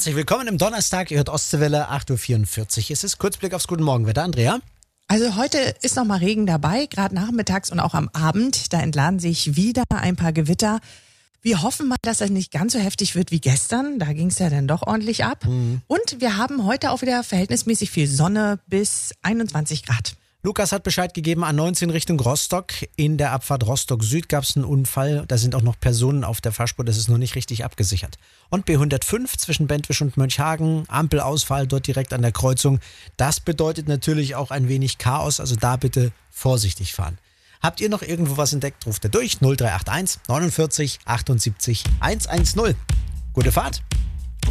Herzlich willkommen im Donnerstag. Ihr hört Ostseewelle, 8.44 Uhr. Es ist Kurzblick aufs Guten Morgenwetter. Andrea? Also heute ist noch mal Regen dabei, gerade nachmittags und auch am Abend. Da entladen sich wieder ein paar Gewitter. Wir hoffen mal, dass das nicht ganz so heftig wird wie gestern. Da ging es ja dann doch ordentlich ab. Und wir haben heute auch wieder verhältnismäßig viel Sonne bis 21 Grad. Lukas hat Bescheid gegeben, A19 Richtung Rostock. In der Abfahrt Rostock Süd gab es einen Unfall. Da sind auch noch Personen auf der Fahrspur. Das ist noch nicht richtig abgesichert. Und B105 zwischen Bentwisch und Mönchhagen. Ampelausfall dort direkt an der Kreuzung. Das bedeutet natürlich auch ein wenig Chaos. Also da bitte vorsichtig fahren. Habt ihr noch irgendwo was entdeckt? Ruft ihr durch 0381 49 78 110. Gute Fahrt!